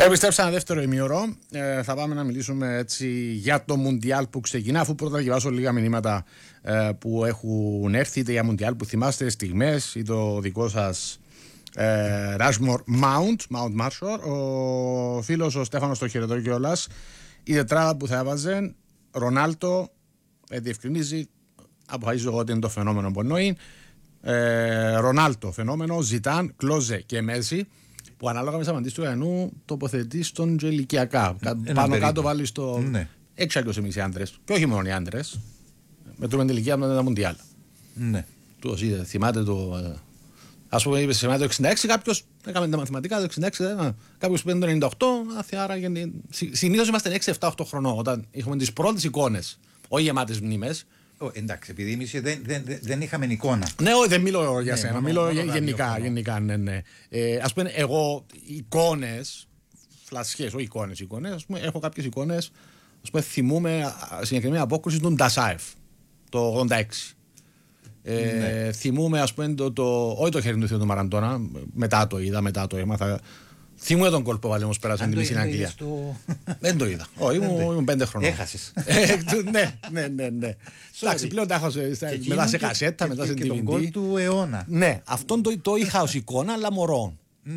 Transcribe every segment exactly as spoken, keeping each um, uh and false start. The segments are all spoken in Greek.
Επιστρέψαμε ένα δεύτερο ημίωρο. Ε, θα πάμε να μιλήσουμε έτσι για το Μουντιάλ που ξεκινά, αφού πρώτα διαβάσω λίγα μηνύματα ε, που έχουν έρθει, είτε για Μουντιάλ που θυμάστε, στιγμές ή το δικό σας ε, Rushmore Mount, Mount Marshall. Ο φίλος ο Στέφανος το χαιρετώ κιόλας. Η τετράδα που θα έβαζε, Ρονάλτο, ε, διευκρινίζει, αποφασίζω εγώ ότι είναι το φαινόμενο που εννοεί. Ε, Ρονάλτο, φαινόμενο, Ζιτάν, Κλόζε και Μέση. Που ανάλογα με τι απαντήσει του Ιαννού τοποθετεί στον και ηλικιακά. Πάνω κάτω βάλει στο. Ναι. έξι άκρος εμείς οι άντρες. Και όχι μόνο οι άντρες. Μετρούμε την ηλικία με τα Μουντιάλ. Ναι. Του θυμάται το. Ας πούμε, είπε θυμάται το εξήντα έξι, κάποιος έκαμε τα μαθηματικά το εξήντα έξι, κάποιος πέντε το ενενήντα οκτώ. Άρα συνήθως είμαστε έξι επτά οκτώ χρονών όταν είχαμε τις πρώτες εικόνες, όχι γεμάτες μνήμες. Oh, εντάξει, επειδή εμείς δεν, δεν, δεν είχαμε εικόνα. Ναι, όχι, δεν μιλώ για ναι, σένα, μόνο, μιλώ μόνο γενικά. γενικά ναι, ναι. Ε, ας πούμε, εγώ εικόνες, φλασιές, όχι εικόνες, εικόνες, ας πούμε, έχω κάποιες εικόνες, ας πούμε, θυμούμαι συγκεκριμένη απόκριση του Ντασάεφ, το ογδόντα έξι. Ε, ναι. Θυμούμαι, ας πούμε, το, το, όχι το χέρι του Θεού του Μαραντόνα, μετά το είδα, μετά το έμαθα. Θυμούμαι τον κόλπο που όμως πέρασε τη μισή Αγγλία. Στο... Δεν το είδα. Όχι, ήμουν πέντε χρονών. Έχασες. Ναι, ναι, ναι, ναι. Εντάξει, πλέον τα έχω μετά σε κασέτα, μετά σε ντι βι ντι. Και τον κόλ του αιώνα. Ναι, αυτόν το είχα ως εικόνα, αλλά μωρών.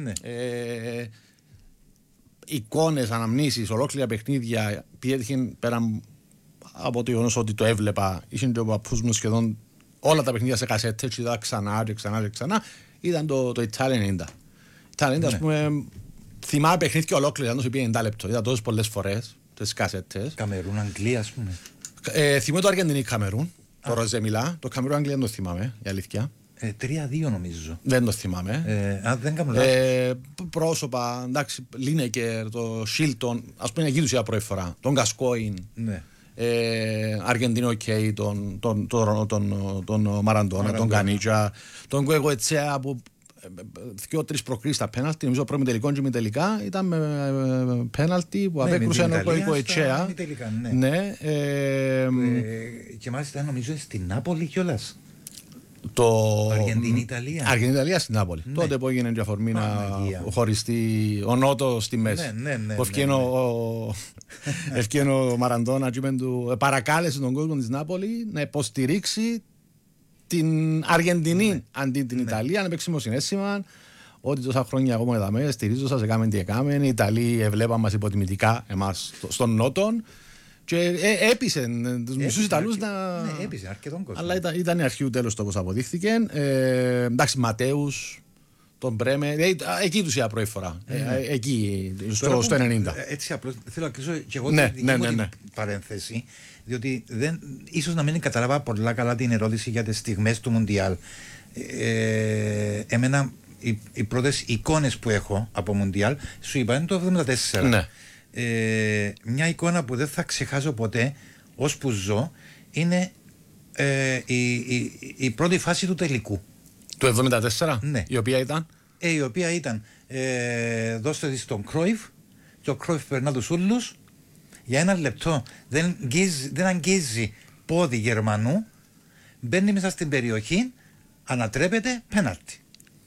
Εικόνες, αναμνήσεις, ολόκληρα παιχνίδια, πιέτυχε πέρα από το γεγονός ότι το έβλεπα. Είχε και ο παππούς μου σχεδόν όλα τα παιχνίδια σε κασέτες, έτσι είδα ξανά και ξανά και ξανά. Ήταν το Italia ενενήντα. Italia ενενήντα, ας πούμε. Θυμάμαι παιχνίδια ολόκληρα, αν το σου πει ενενήντα λεπτό. Είδα τόσες πολλές φορές τις κασέτες. Καμερούν, Αγγλία, ας πούμε. Ε, θυμάμαι το Αργεντινή Καμερούν, το Ροζέ Μιλά. Το Καμερούν Αγγλία δεν το θυμάμαι, η αλήθεια. Ε, τρία δύο νομίζω. Δεν το θυμάμαι. Ε, α, δεν κάνω λάθος. Ε, πρόσωπα, εντάξει, Λίνεκερ, το Σίλτον, ας πούμε εκεί τους είδα πρώτη φορά. Τον Γκασκόιν. Ναι. Ε, Αργεντινό Κέι, τον, τον, τον, τον, τον Μαραντόνα, τον Κανίτσα, τον Γκουεγοετσέα που δύο-τρεις προκρίσεις στα πέναλτι. Νομίζω πρώτη τελικό και μη τελικά ήταν με πέναλτι που απέκρουσε ένα Γκουεγοετσέα. Ναι. Και μάλιστα νομίζω στην Νάπολη κιόλας. Το Αργεντινή-Ιταλία. Αργεντινή-Ιταλία στην Νάπολη. Ναι. Τότε που έγινε η αφορμή να χωριστεί ο Νότο στη μέση. Ναι, ναι, ναι, που ευκαιρνεί ο Μαραντόνα και του παρακάλεσε τον κόσμο της Νάπολη να υποστηρίξει την Αργεντινή ναι. αντί την ναι. Ιταλία. Να παίξει συνέστημα ότι τόσα χρόνια ακόμα είδαμε, στηρίζω σας, έκαμε τι έκαμε. Οι Ιταλοί ευλέπαν μας υποτιμητικά εμάς στον Νότο. Και ε, έπεισε τους μισούς Ιταλούς να. Ναι, έπεισε αρκετόν κόσμο. Αλλά ήταν, ήταν η αρχή του τέλος το όπως αποδείχθηκε. Ε, εντάξει, Ματέους, τον Μπρέμε. Ε, εκεί τους είδα πρώτη φορά. Mm. Ε, εκεί, στο, στο ενενήντα. Έτσι απλώς θέλω να κλείσω και εγώ ναι, την ναι, ναι, ναι. παρένθεση. Διότι δεν, ίσως να μην καταλάβα πολλά καλά την ερώτηση για τις στιγμές του Μουντιάλ. Ε, εμένα οι, οι πρώτες εικόνες που έχω από Μουντιάλ σου είπα είναι το εβδομήντα τέσσερα. Ναι. Ε, μια εικόνα που δεν θα ξεχάσω ποτέ ώσπου ζω είναι ε, η, η, η πρώτη φάση του τελικού του εβδομήντα τέσσερα. Ναι. Η οποία ήταν ε, η οποία ήταν ε, δώστε τη στον Κρόιφ και ο Κρόιφ περνά τους ούλους για ένα λεπτό, δεν, αγγίζει, δεν αγγίζει πόδι Γερμανού, μπαίνει μέσα στην περιοχή, ανατρέπεται, πέναλτι.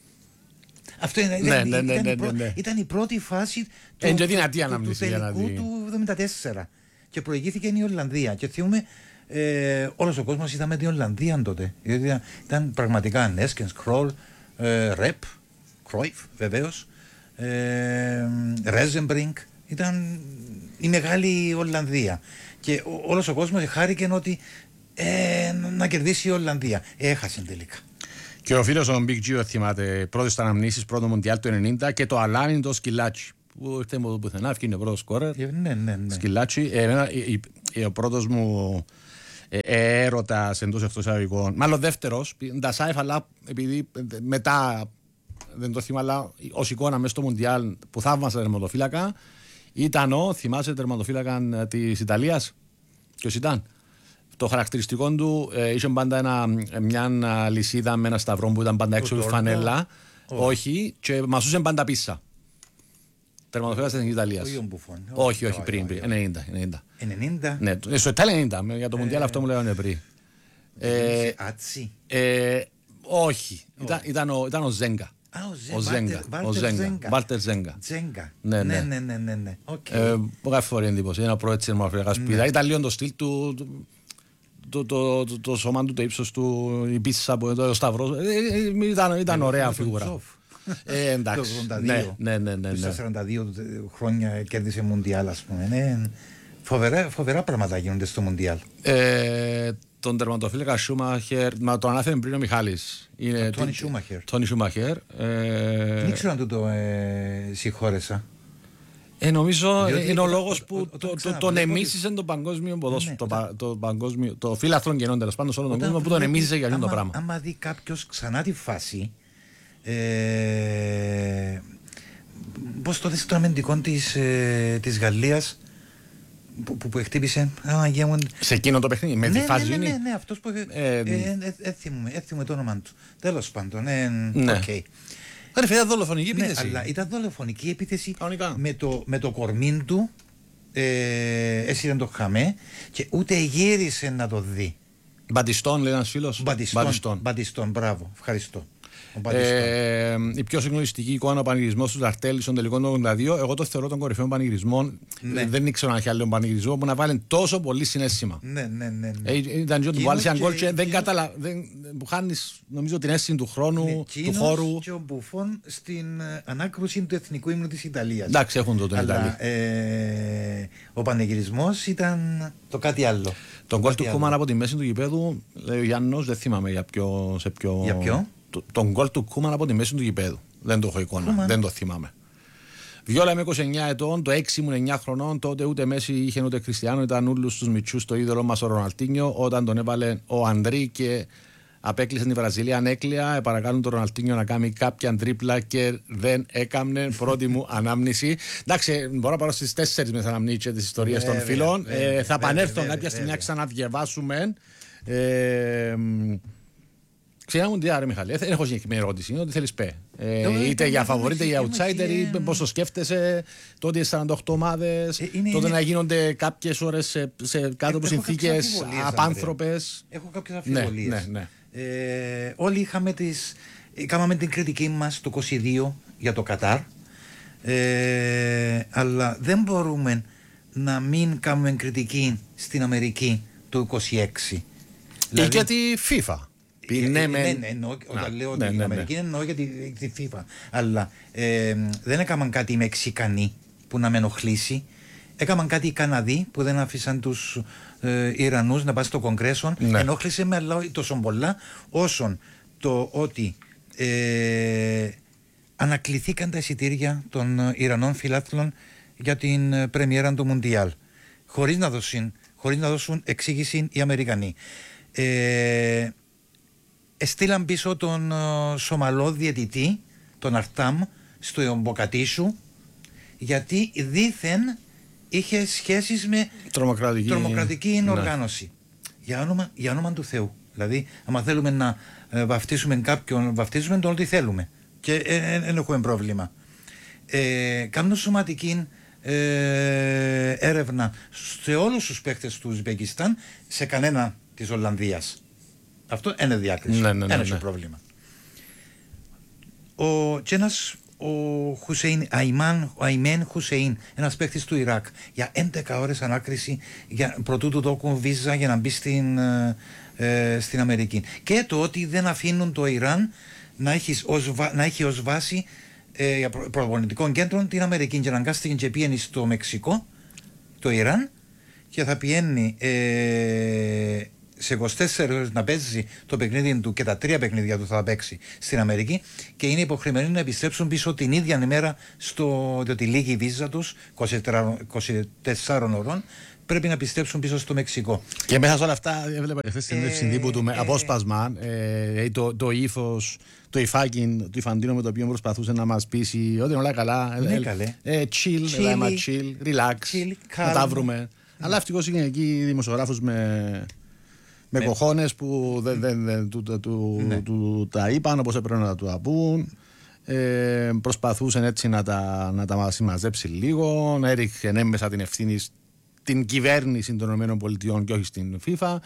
Αυτό ήταν, ναι, ήταν, ναι, ναι, ήταν, ναι, η πρω... ναι, ναι. ήταν η πρώτη φάση του, ε, του, του, του τελικού του εβδομήντα τέσσερα και προηγήθηκε η Ολλανδία και θυμούμε ε, όλος ο κόσμος είδαμε την Ολλανδία τότε, ήταν, ήταν πραγματικά Νέσκεν, Κρόλ, ε, Ρεπ, Κρόιφ βεβαίως, ε, Ρέζεμπρινγκ, ήταν η μεγάλη Ολλανδία και όλος ο κόσμος χάρηκε ότι ε, να κερδίσει η Ολλανδία. Έχασε τελικά. Και ο φίλος ο Big Gio θυμάται πρώτες αναμνήσεις, πρώτο Μουντιάλ του ενενήντα και το Αλάνι το Σκυλάτσι που ήρθε από πουθενά, ευκεί είναι ο πρώτος σκόρερ. Ναι, ναι, ναι. Σκυλάτσι, εμένα, ο πρώτος μου ε, έρωτας εντός εκτός εισαγωγικών, μάλλον δεύτερος, Ντασάεφ, αλλά επειδή μετά δεν το θυμάμαι, αλλά ως εικόνα μέσα στο Μουντιάλ που θαύμασα τερματοφύλακα ήταν ο, θυμάσαι τερματοφύλακα της Ιταλίας, ποιος ήταν? Το χαρακτηριστικό του ε, είχε πάντα ένα, μια λυσίδα με ένα σταυρό που ήταν πάντα έξω από φανέλα. Oh. Όχι, και μασούσε πάντα πίσα. Τερματοφύλακας της Ιταλίας. Όχι, όχι, πριν, πριν. ενενήντα. ενενήντα. Ναι, στο Ιταλία ενενήντα. Για το Μουντιάλ αυτό μου λέγανε πριν. Άτσι. Όχι, ήταν ο Ζέγκα. Ο Ζέγκα. Ο Ζέγκα. Βάλτερ Ζέγκα. Ναι, ναι, ναι, ναι, ναι, ναι. Μου κάνει φορή εντύπωση. Ένα προέτσι μορφιακά σπίδα. Ήταν λίγο το στυλ του. Το, το, το, το σώμα του, το ύψος του, η πίσσα από το Σταυρός. Ήταν, ήταν ωραία φιγούρα. Ε, εντάξει. Το ογδόντα δύο, ναι, ναι, ναι, ναι. Στα σαράντα δύο χρόνια κέρδισε Μουντιάλ, ας πούμε. Ναι, φοβερά, φοβερά πράγματα γίνονται στο Μουντιάλ. Ε, τον τερματοφύλακα Σούμαχερ, μα τον ανάφερε πριν ο Μιχάλης. Είναι Τόνι Σούμαχερ. Τόνι Σούμαχερ. Δεν ξέρω αν του το ε, συγχώρεσα. Ε, νομίζω είναι ο λόγος που τον εμίσησε το παγκόσμιο ποδόσφαιρο. Το παγκόσμιο, το φύλαθρον κενών τέλος πάντων σε όλο τον κόσμο που τον εμίσησε για αυτό το πράγμα. Άμα δει κάποιος ξανά τη φάση, ε, πώς το δεις στο αμυντικό της, ε, της Γαλλίας που, που, που εκτύπησε α, μου... σε εκείνο το παιχνίδι με ναι, τη φάση ναι, ναι, ναι, ναι, αυτός που ε, έθιμουμε το όνομα του, τέλος πάντων, ε, ναι. Okay. Ρε, ήταν δολοφονική επίθεση. Ναι, αλλά ήταν δολοφονική επίθεση με το, με το κορμί του, ε, έσυρε το χαμέ και ούτε γύρισε να το δει. Μπαντιστόν, λέει ένας φίλος. Μπαντιστόν, Μπαντιστόν, μπράβο, ευχαριστώ. Ε, η πιο συγκλονιστική εικόνα ο πανηγυρισμός του Ζαρτέλη στον τελικό του ογδόντα δύο. Εγώ το θεωρώ τον κορυφαίο πανηγυρισμό. Ναι. Δεν ήξερα να έχει άλλο πανηγυρισμό που να βάλει τόσο πολύ συναίσθημα. Ναι, ναι, ναι. ναι. Ε, ήταν και ότι που βάλει ένα γκολ και δεν κατάλαβε. Που χάνει νομίζω την αίσθηση του χρόνου, ναι, του χώρου. Και ο Μπουφόν στην ανάκρουση του εθνικού ύμνου της Ιταλίας. Εντάξει, έχουν το τον Ιταλία. Ε, ο πανηγυρισμός ήταν το κάτι άλλο. Τον γκολ του Κούμαν από τη μέση του γηπέδου, λέει ο Γιάννος, δεν θυμάμαι για ποιο. Σε ποιο... Για ποιο? Τον γκολ του Κούμαν από τη μέση του γηπέδου. Δεν το έχω εικόνα, Κούμαν. Δεν το θυμάμαι. Βιόλα είμαι είκοσι εννιά ετών, το έξι ήμουν εννιά χρονών. Τότε ούτε Μέση είχε ούτε Κριστιάνο, ήταν όλους τους μητσούς το είδωλο μας ο Ροναλντίνιο. Όταν τον έβαλε ο Ανδρή και απέκλεισε την Βραζιλία ανέκλεια, παρακάλουν τον Ροναλντίνιο να κάνει κάποια τρίπλα και δεν έκαμνε. Πρώτη μου ανάμνηση. Εντάξει, μπορώ να πάρω στις τέσσερις με αναμνήσεις τις ιστορίες των φίλων. Ε, θα επανέλθω κάποια στιγμή να ξαναδιαβάσουμε. Ε, Ξένα μου τι άρε Μιχάλη, δεν έχω συγκεκριμένη ερώτηση, είναι ότι θέλεις πέ. Ε, είτε για φαβορί, είτε για outsider, ή πώς το σκέφτεσαι, τότε σαράντα οκτώ ομάδες, ε, είναι, τότε είναι... να γίνονται κάποιες ώρες σε, σε κάτω από συνθήκες απάνθρωπες. Έχω κάποιες αμφιβολίες. Ναι, ναι, ναι. Ε, όλοι είχαμε τις, κάναμε την κριτική μας το είκοσι δύο για το Κατάρ, ε, αλλά δεν μπορούμε να μην κάνουμε κριτική στην Αμερική το είκοσι έξι. Δηλαδή... Ή για τη FIFA. Ναι, ναι, ναι, εννοώ, όταν λέω ναι, την ναι, Αμερική ναι. εννοώ για τη, τη FIFA. Αλλά ε, δεν έκαναν κάτι οι Μεξικανοί που να με ενοχλήσει. Έκαναν κάτι οι Καναδοί που δεν άφησαν τους ε, Ιρανούς να πάνε στο Κογκρέσο. Ναι. Ενόχλησε με αλλά τόσο πολλά όσον το ότι ε, ανακληθήκαν τα εισιτήρια των Ιρανών φιλάθλων για την πρεμιέρα του Μουντιάλ. Χωρίς να δώσουν, χωρίς να δώσουν εξήγηση οι Αμερικανοί. Ε, Εστήλαν πίσω τον uh, Σομαλό διαιτητή, τον Αρτάμ, στο Μποκατίσου, γιατί δήθεν είχε σχέσεις με τρομοκρατική, τρομοκρατική ναι. οργάνωση. Για όνομα, για όνομα του Θεού. Δηλαδή, άμα θέλουμε να ε, βαφτίσουμε κάποιον, βαφτίζουμε τον ό,τι θέλουμε. Και δεν ε, ε, έχουμε πρόβλημα. Ε, κάνουν σωματική ε, έρευνα σε όλους τους παίκτες του Ουσμπεκιστάν, σε κανένα της Ολλανδίας. Αυτό είναι διάκριση. Ναι, ναι, ναι, ένα ναι. πρόβλημα. Ο, και ένας, ο Χουσέιν, Αϊμάν, ο Αϊμέν Χουσέιν, ένας παίκτης του Ιράκ, για έντεκα ώρες ανάκριση για, προτού του δώκουν βίζα για να μπει στην, ε, στην Αμερική. Και το ότι δεν αφήνουν το Ιράν να έχει ως, να έχει ως βάση ε, για προ, προπονητικών κέντρων την Αμερική. Και αναγκάστηκε και πιένει στο Μεξικό, το Ιράν, και θα πιένει ε, σε είκοσι τέσσερις ώρες να παίζει το παιχνίδι του και τα τρία παιχνίδια του θα παίξει στην Αμερική και είναι υποχρεωμένοι να επιστρέψουν πίσω την ίδια ημέρα στο, διότι λύγει η βίζα τους είκοσι τεσσάρων ώρων, πρέπει να επιστρέψουν πίσω στο Μεξικό. Και μέσα σε όλα αυτά έβλεπα χθες στην συνέντευξη τύπου του με απόσπασμα ε, το, το ύφος, το υφάκι του Ιφαντίνο με το οποίο προσπαθούσε να μας πείσει ότι είναι όλα καλά, ναι, καλέ. Ε, chill, λέμε chill, relax, chill, να τα βρούμε. Αλλά ευτυχώς είναι εκεί δημοσιογράφους με... Με, με κοχώνες που δεν, δεν, δεν του, του, του, ναι. του τα είπαν όπως έπρεπε να του τα πούν. Ε, προσπαθούσαν έτσι να τα, να τα συμμαζέψει λίγο, να έριχνε μέσα την ευθύνη στην κυβέρνηση των ΗΠΑ και όχι στην FIFA.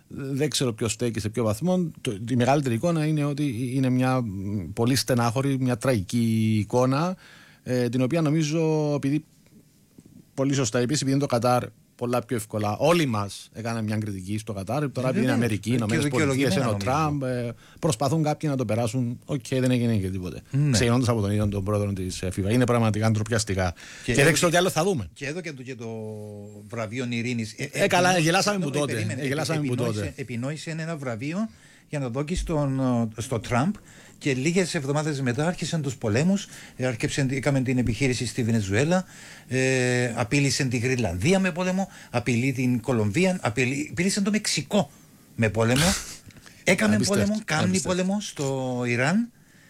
δεν ξέρω ποιο στέκει σε ποιο βαθμό. Το, η μεγαλύτερη εικόνα είναι ότι είναι μια πολύ στενάχωρη, μια τραγική εικόνα, ε, την οποία νομίζω, επειδή πολύ σωστά είπες, επειδή είναι το Κατάρ πολλά πιο εύκολα. Όλοι μας έκαναν μια κριτική στο Κατάρ. Τώρα επειδή είναι Αμερική, οι Ηνωμένες Πολιτείες, είναι ο Τραμπ, ε, προσπαθούν κάποιοι να το περάσουν. Οκ, okay, δεν έγινε και τίποτε. Ναι. Ξεκινώντας από τον ίδιο τον πρόεδρο της FIFA. Είναι πραγματικά ντροπιαστικά. Και, και δεν ξέρω τι άλλο θα δούμε. Και εδώ και το, και το βραβείο Ειρήνης. Ε, ε, καλά, γελάσαμε που τότε. Επινόησε ένα βραβείο για να δώσει στο Τραμπ. Και λίγες εβδομάδες μετά άρχισαν τους πολέμους, έκαμε την επιχείρηση στη Βενεζουέλα, ε, απείλησαν τη Γρυλανδία με πόλεμο, απειλεί την Κολομβία, απειλεί, απειλήσαν το Μεξικό με πόλεμο, έκαμε πόλεμο, κάνει πόλεμο στο Ιράν,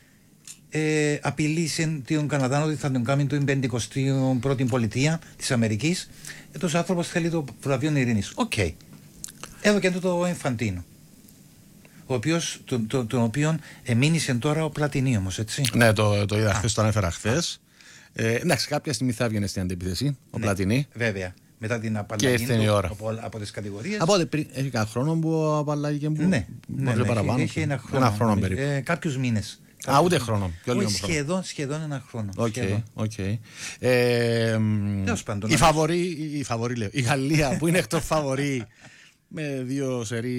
ε, απειλήσαν τον Καναδά ότι θα τον κάνει την πενηκοστή πρώτη πολιτεία της Αμερικής. Ε, τόσο άνθρωπος θέλει το βραβείο Ειρήνης. Οκ. Okay. Εδώ και το Εμφαντίνο. Ο οποίος, το, το, τον οποίον εμείνησε τώρα ο Πλατινί όμως, έτσι. Ναι, το, το είδα χθες, το ανέφερα χθες. Ε, εντάξει, κάποια στιγμή θα έβγαινε στην αντίπιθεση ο ναι, Πλατινί. Βέβαια. Μετά την απαλλαγή του από, από τις κατηγορίες. Από ό,τι πριν, έχει ένα χρόνο που απαλλαγή που. Ναι, ναι, ναι, παραπάνω. Έχει, έχει ένα χρόνο, ένα χρόνο περίπου. Ε, κάποιους μήνες. Α, ούτε χρόνο. Όχι, σχεδόν, σχεδόν ένα χρόνο. Okay, okay. Ε, πάντων, η, φαβορή, η, φαβορή, λέω, η Γαλλία που είναι εκτός φαβορή με δύο σερί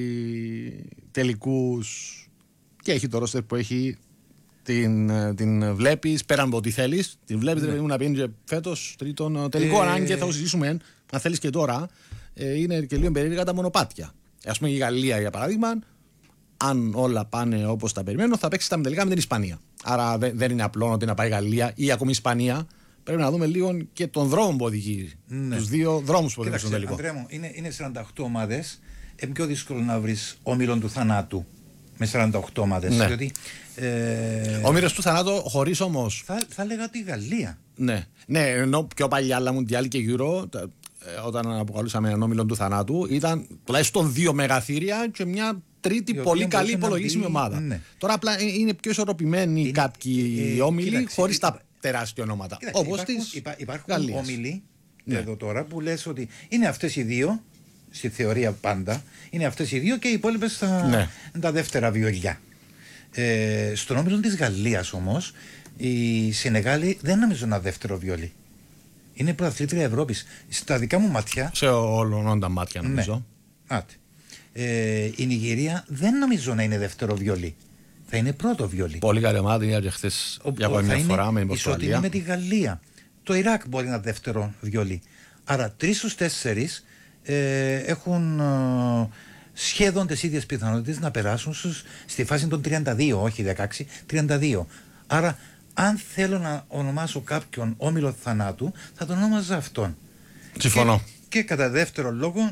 τελικούς και έχει το ρόστερ που έχει, την, την βλέπεις πέραν από ό,τι θέλεις, την βλέπεις ναι. να πίνει και φέτος τρίτον τελικό, ε... αν και θα το συζητήσουμε αν θέλεις και τώρα, ε, είναι και λίγο περίεργα τα μονοπάτια. Ας πούμε η Γαλλία για παράδειγμα, αν όλα πάνε όπως τα περιμένω, θα παίξει τα τελικά με την Ισπανία. Άρα δεν είναι απλό ότι να πάει η Γαλλία ή ακόμη η Ισπανία. Πρέπει να δούμε λίγο και τον δρόμο που οδηγεί. Ναι. Τους δύο δρόμους που οδηγούν στο τελικό. Αντρέα μου, είναι, είναι σαράντα οκτώ ομάδες. Είναι πιο δύσκολο να βρεις όμιλον του θανάτου με σαράντα οκτώ ομάδες. Ναι. Διότι, ε... όμιλος του θανάτου χωρίς όμως. Θα, θα έλεγα τη Γαλλία. Ναι, ναι, ενώ πιο παλιά άλλα Μουντιάλ και Euro, όταν αποκαλούσαμε έναν όμιλο του θανάτου, ήταν τουλάχιστον δύο μεγαθύρια και μια τρίτη πολύ καλή υπολογίσιμη μπει... ομάδα. Ναι. Τώρα απλά είναι πιο ισορροπημένοι είναι... κάποιοι ε, όμιλοι χωρίς τα τεράστια ονόματα. Όπως τις υπά, υπάρχουν όμιλοι ναι. εδώ τώρα που λες ότι είναι αυτές οι δύο, στη θεωρία πάντα, είναι αυτές οι δύο και οι υπόλοιπες τα, ναι. τα δεύτερα βιολιά. Ε, στον όμιλο της Γαλλίας όμως, η Σενεγάλη δεν νομίζω ένα δεύτερο βιολί. Είναι πρωταθλήτρια Ευρώπης. Στα δικά μου μάτια. Σε όλων τα μάτια νομίζω. Ναι. Άτε. Ε, η Νιγηρία δεν νομίζω να είναι δεύτερο βιολί. Θα είναι πρώτο βιολί. Πολύ καλή ομάδα, για χθες για άλλη μια φορά με την Πορτογαλία. Ισότιμη με τη Γαλλία. Το Ιράκ μπορεί να είναι δεύτερο βιολί. Άρα τρεις στους τέσσερις ε, έχουν ε, σχεδόν τις ίδιες πιθανότητες να περάσουν στους, στη φάση των τριάντα δύο, όχι δεκαέξι, τριάντα δύο. Άρα αν θέλω να ονομάσω κάποιον όμιλο θανάτου, θα τον ονόμαζα αυτόν. Συμφωνώ. Και, και κατά δεύτερο λόγο,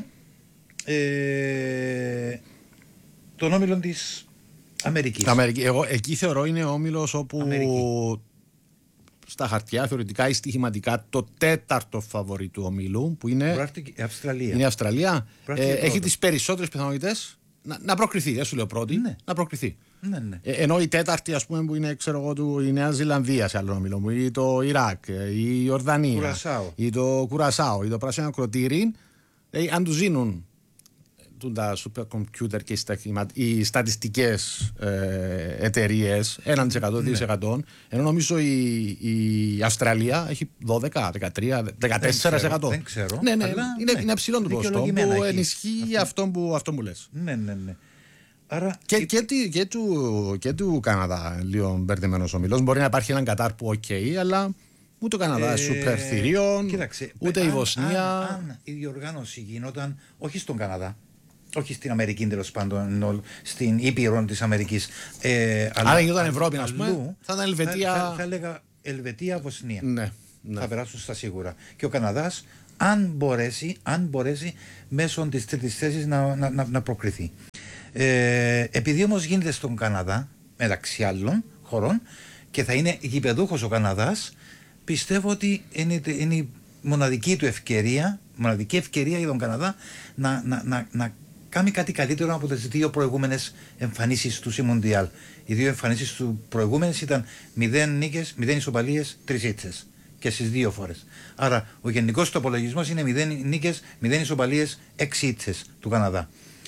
ε, τον όμιλο της Αμερικής. Αμερική. Εγώ εκεί θεωρώ είναι ο όμιλος όπου Αμερική. Στα χαρτιά θεωρητικά ή στοιχηματικά το τέταρτο φαβορί του ομίλου που είναι η Αυστραλία. Είναι η Αυστραλία. Ε, έχει τις περισσότερες πιθανότητες να, να προκριθεί. Δεν σου λέω πρώτη, ναι. να προκριθεί. Ναι, ναι. Ε, ενώ η τέταρτη, ας πούμε, που είναι ξέρω εγώ, του, η Νέα Ζηλανδία σε άλλο όμιλο μου, ή το Ιράκ, η Ιορδανία, Κουρασάο. ή το Κουρασάο, ή το Πράσινο Ακροτήρι, δηλαδή, αν του δίνουν τα super computer και οι στατιστικές ε, εταιρείες ένα τοις εκατό, δύο τοις εκατό, ενώ νομίζω η, η Αυστραλία έχει δώδεκα, δεκατρία, δεκατέσσερα τοις εκατό. Δεν ξέρω. Δεν ξέρω ναι, ναι, αλλά, είναι, ναι, είναι ψηλό το ποσοστό που ενισχύει αυτό που, αυτό που λες. Ναι, ναι, ναι. Άρα, και, η... και, και, και, του, και του Καναδά λίγο μπερδεμένος ομιλός. Μπορεί να υπάρχει έναν Κατάρ που οκ, okay, αλλά ούτε ο Καναδά ε, σούπερ θηρίων, ούτε αν, η Βοσνία. Αν, αν η διοργάνωση γινόταν όχι στον Καναδά, όχι στην Αμερική τέλος πάντων, στην Ήπειρο της Αμερικής. Ε, αλλά αν γινόταν Ευρώπη, ας πούμε, θα ήταν Ελβετία. Θα, θα, θα έλεγα Ελβετία-Βοσνία. Ναι, ναι. Θα περάσουν στα σίγουρα. Και ο Καναδάς, αν μπορέσει, αν μπορέσει μέσω της τρίτης θέσης να, να, να, να προκριθεί. Ε, επειδή όμως γίνεται στον Καναδά, μεταξύ άλλων χωρών, και θα είναι γηπεδούχος ο Καναδάς, πιστεύω ότι είναι, είναι η μοναδική του ευκαιρία, μοναδική ευκαιρία για τον Καναδά να, να, να, να κάνει κάτι καλύτερο από τις δύο προηγούμενες εμφανίσεις του Μουντιάλ. Οι δύο εμφανίσεις του προηγούμενες ήταν μηδέν νίκες, μηδέν ισοπαλίες, τρεις ήττες. Και στις δύο φορές. Άρα ο γενικός του απολογισμός είναι μηδέν νίκες, μηδέν ισοπαλίες, έξι ήττες του Καναδά.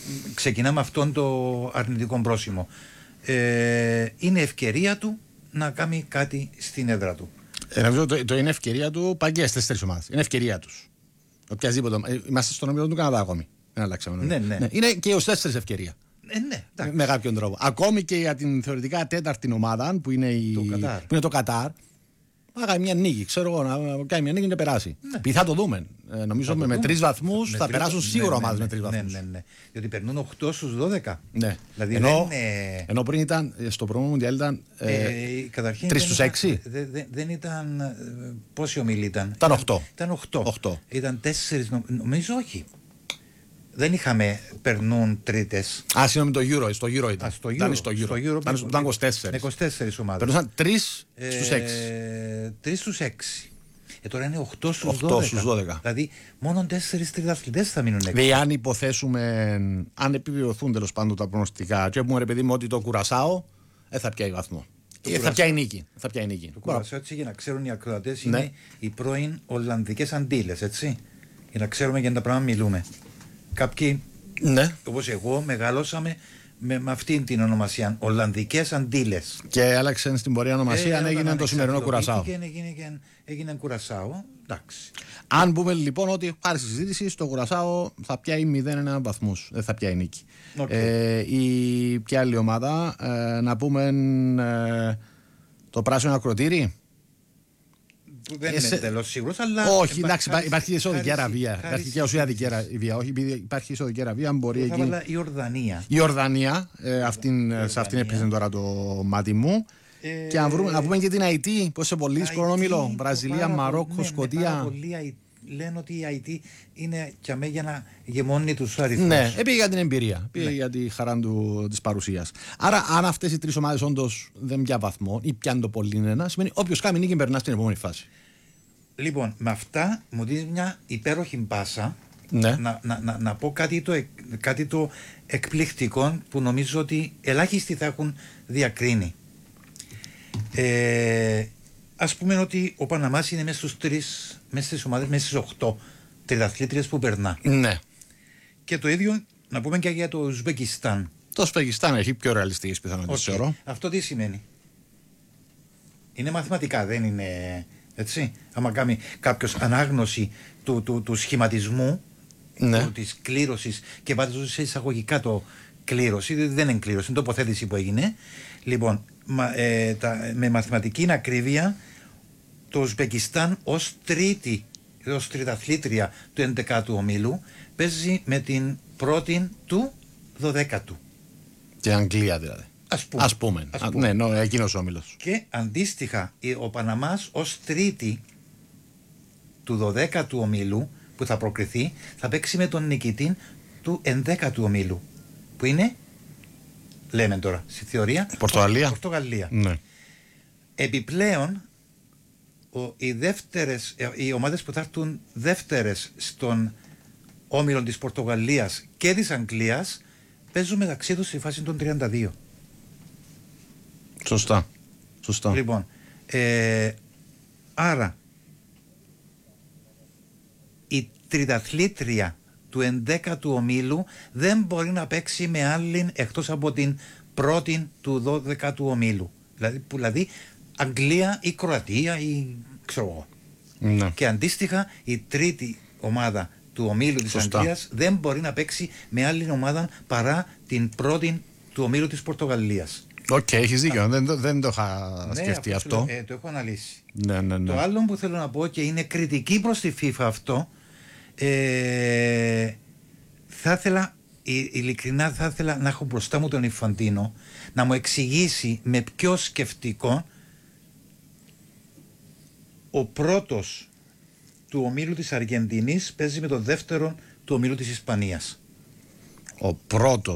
ξεκινάμε αυτόν το αρνητικό πρόσημο. Ε, είναι ευκαιρία του να κάνει κάτι στην έδρα του. Ε, νομίζω το, το είναι ευκαιρία του πάει και στις τέσσερις ομάδες. Είναι ευκαιρία τους. Οποιασδήποτε. Είμαστε στον όμιλο του Καναδά ακόμη. Δεν αλλάξαμε. Ναι, ναι. Ναι. Είναι και ως τέσσερις ευκαιρία. Ε, ναι, με, με κάποιον τρόπο. Ακόμη και για την θεωρητικά τέταρτη ομάδα που είναι, η, το, Κατάρ. Που είναι το Κατάρ. Να κάνει μια νίκη, ξέρω εγώ, να κάνει μια νίκη να περάσει. Ναι. Πει θα το δούμε. Ε, νομίζω με, με τρεις βαθμούς θα τρεις... περάσουν σίγουρα ναι, ομάδες ναι, με τρεις βαθμούς. Ναι, ναι, ναι. Διότι περνούν οκτώ στους δώδεκα. Ναι. Δηλαδή ενώ, δεν, ε... ενώ πριν ήταν, στο πρώτο Μουντιάλ ήταν ε, ε, τρεις στους έξι. Δεν, δεν, δεν ήταν. Πόσοι ομιλοί ήταν. Ήταν οκτώ. Ήταν οκτώ. Ήταν τέσσερις, νομίζω όχι. Δεν είχαμε περνούν τρίτες. Α, συγγνώμη, το Euro, στο Euro ήταν. Α, στο Euro. Ήταν στο Euro. Στο Euro ήταν είκοσι τέσσερις. είκοσι τέσσερις ομάδες. Περνούσαν τρεις στους έξι. Ε, τρεις στους έξι. Ε, τώρα είναι οκτώ στους δώδεκα. Δηλαδή, μόνο τέσσερις τριαθλητές θα μείνουν έξω. Δηλαδή, αν υποθέσουμε, αν επιβεβαιωθούν τέλος πάντων τα προνοστικά, και πούμε ρε παιδί μου ότι το Κουρασάο δεν θα πιάει βαθμό. Ε, θα πιάει νίκη. Θα πιάει νίκη. Το Κουρασάο, έτσι, για να ξέρουν οι ακροατές, είναι ναι. οι πρώην Ολλανδικές Αντίλες, έτσι. Για να ξέρουμε για τα πράγματα μιλούμε. Κάποιοι, ναι. όπως εγώ, μεγαλώσαμε με, με αυτήν την ονομασία. Ολλανδικές Αντίλες. Και άλλαξε στην πορεία ονομασία, ε, έγινε το σημερινό Κουρασάο. Και έγινε, έγινε Κουρασάο. Εντάξει. Αν πούμε λοιπόν ότι πάρει συζήτηση, στο Κουρασάο θα πιάει μηδέν ένα βαθμούς. Δεν θα πιάει νίκη. Okay. Ε, η ποια άλλη ομάδα, ε, να πούμε ε, το πράσινο ακροτήρι. Δεν είναι εντελώς σίγουρος, αλλά. Όχι, εντάξει, υπάρχει, υπάρχει και η Σαουδική Αραβία. Υπάρχει και η Σαουδική Αραβία. Όχι, υπάρχει η Σαουδική Αραβία, μπορεί εκεί. Η Ορδανία. Η Ορδανία, ε, αυτήν, σε αυτήν έπαιζε τώρα το μάτι μου. Ε, και να, βρούμε, να πούμε και την Αϊτή, πώς σε πολύ δύσκολο όμιλο. Βραζιλία, Μαρόκο, ναι, Σκωτία. Λένε ότι η Αϊτή είναι και αμέ για να γεμώνει τους αριθμούς. Ναι, πήγε για την εμπειρία, πήγε ναι. για τη χαρά της παρουσίας. Άρα, αν αυτές οι τρεις ομάδες όντως δεν πιάνουν βαθμό ή πιάνουν το πολύ ένα, σημαίνει όποιος κάνει νίκη περνά στην επόμενη φάση. Λοιπόν, με αυτά μου δίνει μια υπέροχη μπάσα ναι. να, να, να, να πω κάτι το, κάτι το εκπληκτικό που νομίζω ότι ελάχιστοι θα έχουν διακρίνει. Ε, ας πούμε ότι ο Παναμάς είναι μέσα στους τρεις, μέσα στις ομάδες, μέσα στις οκτώ τριαθλήτριες που περνά. Ναι. Και το ίδιο να πούμε και για το Ουσμπεκιστάν. Το Ουσμπεκιστάν έχει πιο ρεαλιστικές πιθανότητες. Okay. Αυτό τι σημαίνει? Είναι μαθηματικά, δεν είναι έτσι. Άμα κάνει κάποιος ανάγνωση του, του, του σχηματισμού, ναι. του, της κλήρωσης και βάζει σε εισαγωγικά το κλήρωση, δεν είναι κλήρωση, είναι τοποθέτηση που έγινε. Λοιπόν, μα, ε, τα, με μαθηματική ακρίβεια, το Ουσμπεκιστάν ως τρίτη, ως τριταθλήτρια του ενδεκάτου ομίλου παίζει με την πρώτη του δωδέκατου. Και Αγγλία δηλαδή. Ας πούμε. Ας πούμε. Ας πούμε. Α, ναι, εκείνος ο όμιλος. Και αντίστοιχα ο Παναμάς ως τρίτη του δωδέκατου ομίλου που θα προκριθεί θα παίξει με τον νικητή του ενδέκατου ομίλου που είναι, λέμε τώρα στη θεωρία, Πορτογαλία. Πορτογαλία. Ναι. Επιπλέον ο, οι, δεύτερες, οι ομάδες που θα έρθουν δεύτερες στον όμιλο της Πορτογαλίας και της Αγγλίας παίζουν μεταξύ τους στη φάση των τριάντα δύο. Σωστά. Σωστά. Λοιπόν, ε, άρα η τριταθλήτρια του ενδέκατου ομίλου δεν μπορεί να παίξει με άλλην εκτός από την πρώτη του δώδεκατου ομίλου. Δηλαδή, δηλαδή Αγγλία ή Κροατία ή ξέρω εγώ. Ναι. Και αντίστοιχα η τρίτη ομάδα του ομίλου της Σωστά. Αγγλίας δεν μπορεί να παίξει με άλλη ομάδα παρά την πρώτη του ομίλου της Πορτογαλίας. Οκ, okay, έχεις δίκιο. Δεν, δεν το είχα ναι, σκεφτεί αυτό. αυτό. Ε, το έχω αναλύσει. Ναι, ναι, ναι. Το άλλο που θέλω να πω και είναι κριτική προς τη FIFA αυτό, ε, θα ήθελα, ειλικρινά θα ήθελα να έχω μπροστά μου τον Ιφαντίνο να μου εξηγήσει με ποιο σκεφτικό ο πρώτος του ομίλου της Αργεντινής παίζει με τον δεύτερο του ομίλου της Ισπανίας. Ο πρώτος